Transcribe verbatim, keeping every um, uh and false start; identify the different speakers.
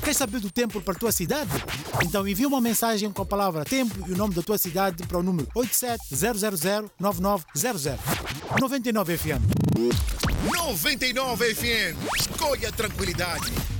Speaker 1: Quer saber do tempo para a tua cidade? Então envia uma mensagem com a palavra tempo e o nome da tua cidade para o número oito sete zero zero zero nove nove zero zero. noventa e nove F M.
Speaker 2: noventa e nove F M. Escolha tranquilidade.